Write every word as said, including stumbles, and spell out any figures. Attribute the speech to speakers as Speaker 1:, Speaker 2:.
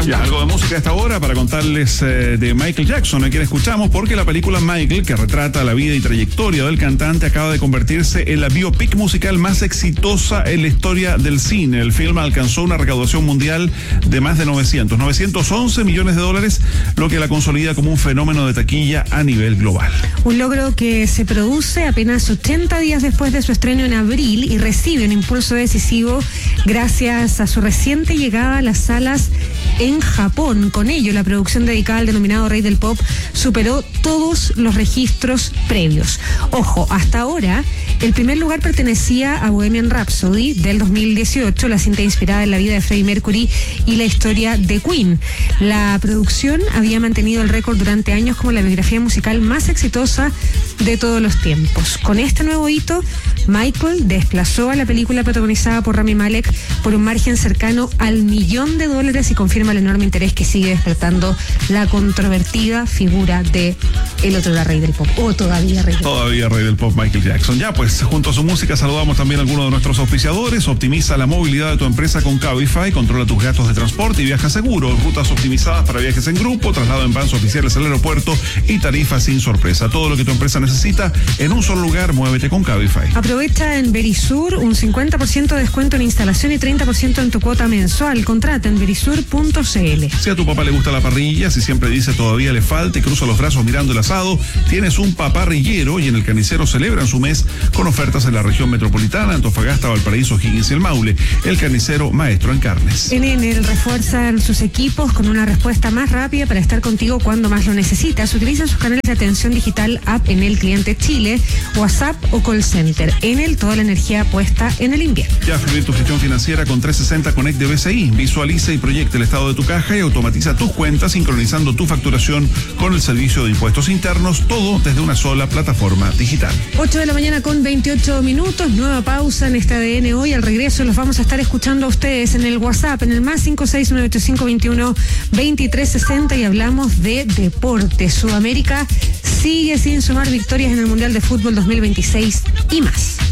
Speaker 1: Ya, algo de música a esta hora para contarles eh, de Michael Jackson, a quien escuchamos, porque la película Michael, que retrata la vida y trayectoria del cantante, acaba de convertirse en la biopic musical más exitosa en la historia del cine. El film alcanzó una recaudación mundial de más de novecientos, novecientos once millones de dólares, lo que la consolida como un fenómeno de taquilla a nivel global.
Speaker 2: Un logro que se produce apenas ochenta días después de su estreno en abril y recibe un impulso decisivo gracias a su reciente llegada a las salas en Japón. Con ello, la producción dedicada al denominado Rey del Pop superó todos los registros previos. Ojo, hasta ahora, el primer lugar pertenecía a Bohemian Rhapsody del dos mil dieciocho, la cinta inspirada en la vida de Freddie Mercury y la historia de Queen. La producción había mantenido el récord durante años como la biografía musical más exitosa de todos los tiempos. Con este nuevo hito, Michael desplazó a la película protagonizada por Rami Malek por un margen cercano al millón de dólares y confirma el enorme interés que sigue despertando la controvertida figura de el otro era Rey del Pop, o todavía Rey del Pop.
Speaker 1: Todavía Rey del Pop, Michael Jackson. Ya, pues, junto a su música saludamos también a algunos de nuestros auspiciadores. Optimiza la movilidad de tu empresa con Cabify, controla tus gastos de transporte y viaja seguro. Rutas optimizadas para viajes en grupo, traslado en vans oficiales al aeropuerto y tarifas sin sorpresa. Todo lo que tu empresa necesita en un solo lugar, muévete con Cabify.
Speaker 2: Aprovecha en Verisur un cincuenta por ciento de descuento en instalación y treinta por ciento en tu cuota mensual. Contrata en verisur punto c l.
Speaker 1: Si a tu papá le gusta la parrilla, si siempre dice todavía le falta y cruza los brazos mirando el asado, tienes un paparrillero y en el Carnicero celebran su mes con ofertas en la región metropolitana, Antofagasta, Valparaíso, Higgins y el Maule. El Carnicero, maestro en carnes.
Speaker 2: En Enel refuerzan sus equipos con una respuesta más rápida para estar contigo cuando más lo necesitas. Utilizan sus canales de atención digital, app Enel Cliente Chile, WhatsApp o call center. Enel, toda la energía puesta en el invierno.
Speaker 1: Ya fluir tu gestión financiera con trescientos sesenta Connect de B C I. Visualiza y proyecta el estado de tu caja y automatiza tus cuentas, sincronizando tu facturación con el servicio de impuestos internos, todo desde una sola plataforma digital.
Speaker 2: ocho de la mañana con veintiocho minutos, nueva pausa en este A D N hoy. Al regreso los vamos a estar escuchando a ustedes en el WhatsApp, en el más cinco seis nueve ocho cinco veintiuno veintitrés sesenta, y hablamos de deporte. Sudamérica sigue sin sumar victorias en el Mundial de Fútbol dos mil veintiséis y más.